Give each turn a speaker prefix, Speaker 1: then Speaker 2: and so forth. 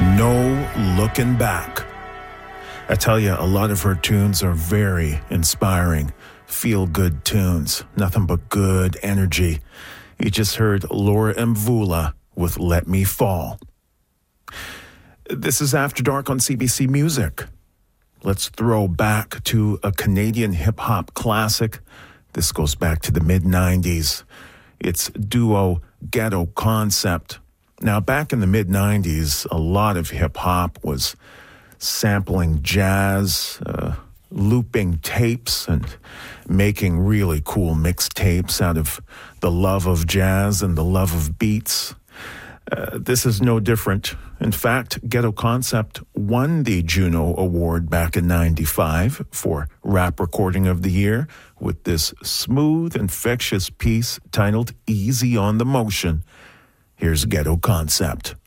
Speaker 1: No Looking Back. I tell you, a lot of her tunes are very inspiring, feel-good tunes, nothing but good energy. You just heard Laura Mvula with Let Me Fall. This is After Dark on CBC Music. Let's throw back to a Canadian hip-hop classic. This goes back to the mid-90s. It's duo Ghetto Concept. Now, back in the mid-90s, a lot of hip-hop was sampling jazz, looping tapes, and making really cool mixtapes out of the love of jazz and the love of beats. This is no different. In fact, Ghetto Concept won the Juno Award back in '95 for Rap Recording of the Year with this smooth, infectious piece titled Easy on the Motion. Here's Ghetto Concept.